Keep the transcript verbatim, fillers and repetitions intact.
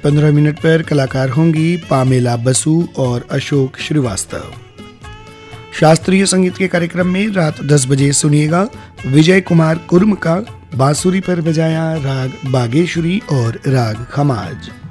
पंद्रह मिनट पर कलाकार होंगी पामेला बसु और अशोक श्रीवास्तव। शास्त्रीय संगीत के कार्यक्रम में रात दस बजे सुनिएगा विजय कुमार कुर्म का बांसुरी पर बजाया राग बागेश्वरी और राग खमाज।